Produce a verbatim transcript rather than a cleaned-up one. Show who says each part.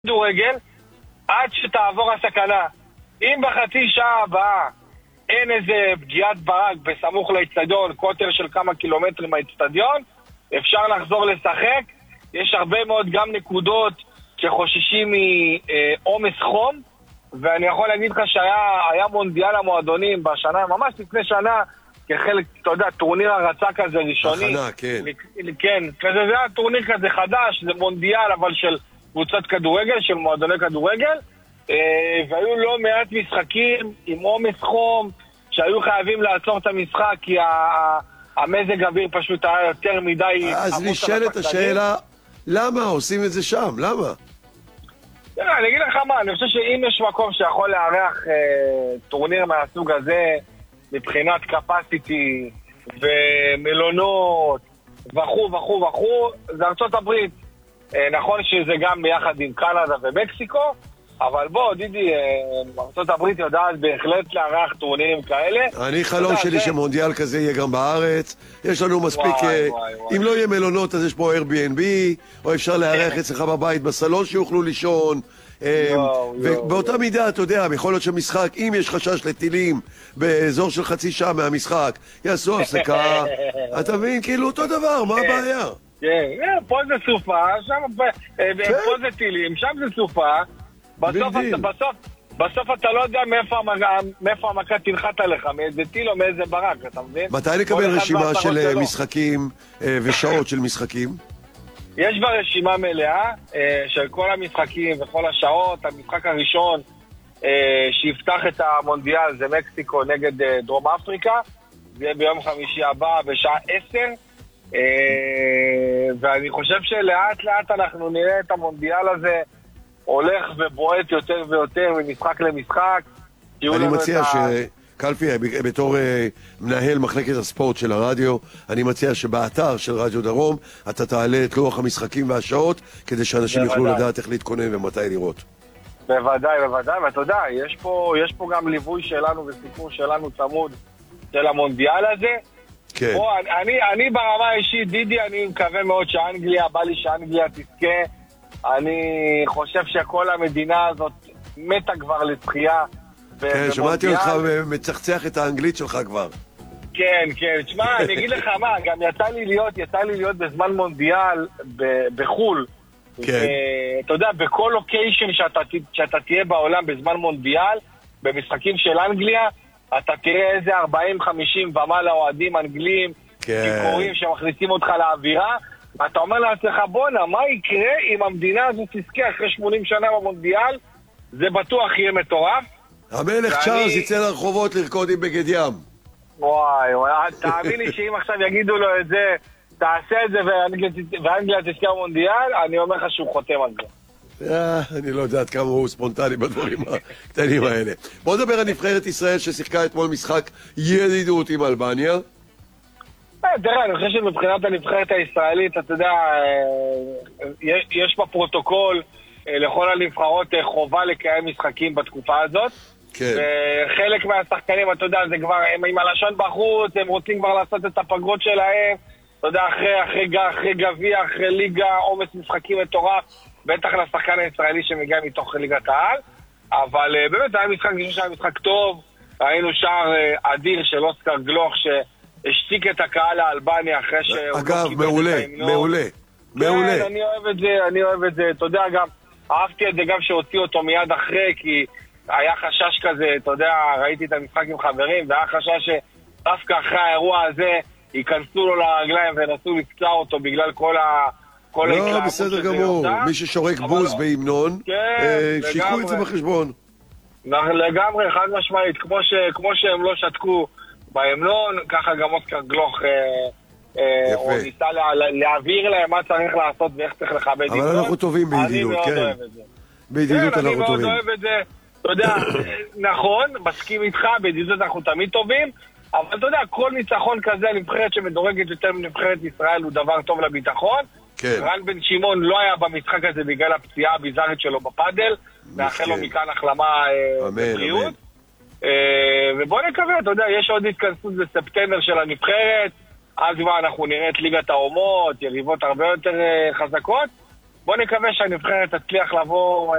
Speaker 1: כדורגל עד שתעבור הסכנה. אם בחצי שעה הבאה אין איזה פגיעת ברק בסמוך לאצטדיון, קוטר של כמה קילומטרים מהאצטדיון, אפשר לחזור לשחק. יש הרבה מאוד גם נקודות שחוששים מעומס חום, ואני יכול להגיד לך שהיה מונדיאל המועדונים בשנה, ממש לפני שנה, כחלק, אתה יודע, טורניר הרצה כזה ראשוני.
Speaker 2: הכנה, כן.
Speaker 1: כן, כזה זה היה טורניר כזה חדש, זה מונדיאל אבל של קבוצת כדורגל, של מועדוני כדורגל, והיו לא מעט משחקים עם עומס חום, שהיו חייבים לעצור את המשחק, כי המזג אוויר פשוט היה יותר מדי...
Speaker 2: אז נשאלת השאלה, למה עושים את זה שם? למה?
Speaker 1: אני אגיד לך מה, אני חושב שאם יש מקום שיכול לארח טורניר מהסוג הזה, מבחינת קפסיטי ומלונות וכו' וכו' וכו', זה ארצות הברית. נכון שזה גם ביחד עם קנדה ומקסיקו, אבל בוא, דידי, ארצות הברית יודעת בהחלט לארח טורנירים כאלה.
Speaker 2: אני חלום שלי שמונדיאל כזה יהיה גם בארץ. יש לנו מספיק, אם לא יהיה מלונות אז יש פה Airbnb, או אפשר לארח אצלך בבית בסלון שיוכלו לישון. ובאותה מידה, אתה יודע, יכול להיות שמשחק, אם יש חשש לטילים באזור של חצי שעה מהמשחק, יעשו הפסקה. אתה מבין, כאילו אותו דבר, מה הבעיה?
Speaker 1: כן, פה זה סופה, פה זה טילים, שם זה סופה. בסוף אתה לא יודע מאיפה המכה תנחת עליך, מאיזה טיל או מאיזה ברק, אתה מבין?
Speaker 2: מתי נקבל רשימה של משחקים ושעות של משחקים?
Speaker 1: יש בה רשימה מלאה של כל המשחקים וכל השעות. המשחק הראשון שיפתח את המונדיאל זה מקסיקו נגד דרום אפריקה, זה יהיה ביום חמישי הבא בשעה עשר, ואני חושב שלאט לאט אנחנו נראה את המונדיאל הזה הולך ובועט יותר ויותר ממשחק למשחק.
Speaker 2: אני מציע שקלפי, בתור מנהל מחלקת הספורט של הרדיו, אני מציע שבאתר של רדיו דרום אתה תעלה את לוח המשחקים והשעות כדי שאנשים יוכלו לדעת איך להתכונן ומתי לראות.
Speaker 1: בוודאי, בוודאי, ואתה יודע, יש פה, יש פה גם ליווי שלנו וסיפור שלנו צמוד של המונדיאל הזה.
Speaker 2: כן.
Speaker 1: בוא, אני, אני ברמה האישית, דידי, אני מקווה מאוד שאנגליה, בא לי שאנגליה תזכה. אני חושב שכל המדינה הזאת מתה כבר לצחייה.
Speaker 2: כן, שמעתי אותך מצחצח את האנגלית שלך כבר.
Speaker 1: כן, כן, תשמע, אני אגיד לך מה, גם יצא לי להיות, יצא לי להיות בזמן מונדיאל בחול.
Speaker 2: כן.
Speaker 1: אתה יודע, בכל לוקיישן שאתה, שאתה תהיה בעולם בזמן מונדיאל, במשחקים של אנגליה, אתה תראה איזה ארבעים חמישים ומעלה אוהדים אנגלים, גיבורים שמכניסים אותך לאווירה, ואתה אומר לעצמך, בונה, מה יקרה אם המדינה הזו תזכה אחרי שמונים שנה במונדיאל? זה בטוח יהיה מטורף.
Speaker 2: המלך צ'ארלס יצא לרחובות לרקוד עם בגד ים.
Speaker 1: וואי, תאמין לי שאם עכשיו יגידו לו את זה, תעשה את זה ואנגליה תזכה במונדיאל, אני אומר לך שהוא חותם על זה.
Speaker 2: אני לא יודעת כמה הוא ספונטני בדברים הקטנים האלה. בוא נדבר על נבחרת ישראל ששיחקה אתמול משחק ידידות עם אלבניה.
Speaker 1: תראה, אני חושב שמבחינת הנבחרת הישראלית, אתה יודע, יש בפרוטוקול לכל הנבחרות חובה לקיים משחקים בתקופה הזאת.
Speaker 2: כן.
Speaker 1: וחלק מהשחקנים, אתה יודע, זה כבר, הם עם הלשון בחוץ, הם רוצים כבר לעשות את הפגרות שלהם, אתה יודע, אחרי, אחרי, אחרי גביע, אחרי ליגה, עומס משחקים מטורף, בטח לשחקן הישראלי שמגיע מתוך ליגת העל, אבל באמת היה משחק, אני חושב שהיה משחק טוב, ראינו שער אדיר של אוסקר גלוך שהשתיק את הקהל האלבני אחרי שהוא
Speaker 2: אגב, לא מעולה, מעולה, מעולה.
Speaker 1: כן, אני אוהב את זה, אני אוהב את זה, אתה יודע, גם אהבתי את זה גם שהוציא אותו מיד אחרי, כי היה חשש כזה, אתה יודע, ראיתי את המשחק עם חברים, והיה חשש שדווקא אחרי האירוע הזה ייכנסו לו לרגליים ונסו לפצע אותו בגלל כל ה...
Speaker 2: לא, בסדר גמור, מי ששורק בוז בהמנון, שיקחו את זה בחשבון.
Speaker 1: לגמרי, חד משמעית, כמו שהם לא שתקו בהמנון, ככה גם אוסקר גלוך או ניסה להעביר להם מה צריך לעשות ואיך צריך לכבד.
Speaker 2: אבל אנחנו טובים בידידות, כן. בידידות אנחנו טובים.
Speaker 1: אני מאוד אוהב את זה. אתה יודע, נכון, מסכים איתך, בידידות אנחנו תמיד טובים, אבל אתה יודע, כל ניצחון כזה, נבחרת שמדורגת יותר מנבחרת ישראל הוא דבר טוב לביטחון. רן בן שמעון לא היה במשחק הזה בגלל הפציעה הביזארית שלו בפאדל, מאחל לו מכאן החלמה בבריאות. ובוא נקווה, אתה יודע, יש עוד התכנסות בספטמבר של הנבחרת, אז כבר אנחנו נראה את ליגת האומות, יריבות הרבה יותר חזקות, בוא נקווה שהנבחרת תצליח לבוא